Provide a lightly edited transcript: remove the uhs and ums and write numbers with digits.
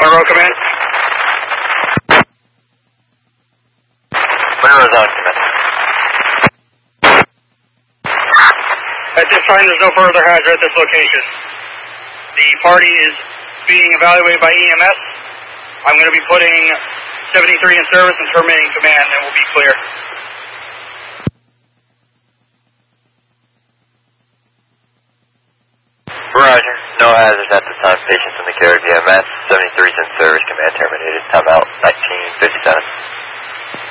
Monroe, come in. Monroe's on, come in. At this time, there's no further hazard at this location. The party is being evaluated by EMS. I'm going to be putting 73 in service and terminating command, and we'll be clear. Roger. No hazards at this time. Patients in the care of EMS. 73's in service. Command terminated. Time out. 1957.